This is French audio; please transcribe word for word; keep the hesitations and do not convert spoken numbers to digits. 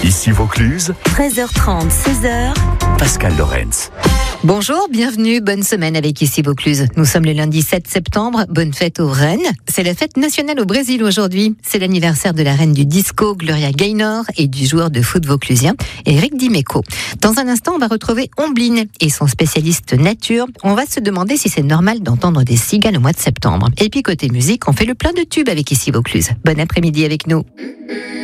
Ici Vaucluse, treize heures trente, seize heures. Pascal Lorenz. Bonjour, bienvenue, bonne semaine avec Ici Vaucluse. Nous sommes le lundi sept septembre, bonne fête aux reines. C'est la fête nationale au Brésil aujourd'hui. C'est l'anniversaire de la reine du disco, Gloria Gaynor, et du joueur de foot vauclusien, Eric Dimeco. Dans un instant, on va retrouver Ombline et son spécialiste nature. On va se demander si c'est normal d'entendre des cigales au mois de septembre. Et puis côté musique, on fait le plein de tubes avec Ici Vaucluse. Bon après-midi avec nous.